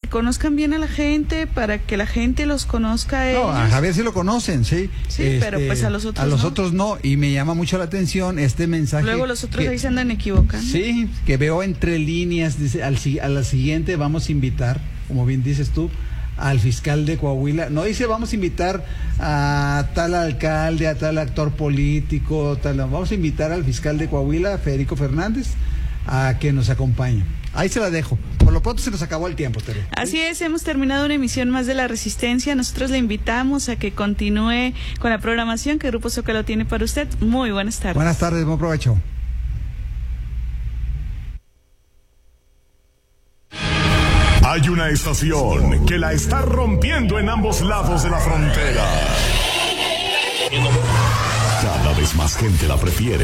conozcan bien a la gente, para que la gente los conozca a ellos. No, a Javier sí lo conocen, sí. Sí, pero pues a los otros no. Otros no, y me llama mucho la atención este mensaje. Luego los otros ahí se andan equivocando. Sí, que veo entre líneas, dice, a la siguiente vamos a invitar, como bien dices tú, al fiscal de Coahuila. No dice vamos a invitar a tal alcalde, a tal actor político, vamos a invitar al fiscal de Coahuila, Federico Fernández, a que nos acompañe. Ahí se la dejo. Por lo pronto se nos acabó el tiempo, Tere. Así es, hemos terminado una emisión más de La Resistencia. Nosotros le invitamos a que continúe con la programación que Grupo Zócalo tiene para usted. Muy buenas tardes. Buenas tardes, buen provecho. Hay una estación que la está rompiendo en ambos lados de la frontera. Cada vez más gente la prefiere.